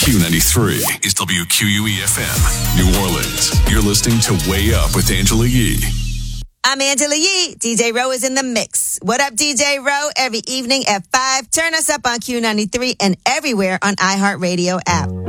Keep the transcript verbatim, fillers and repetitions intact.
Q ninety-three is W Q U E F M, New Orleans. You're listening to Way Up with Angela Yee. I'm Angela Yee. D J Rowe is in the mix. What up, D J Rowe? Every evening at five. Turn us up on Q ninety-three and everywhere on iHeartRadio app.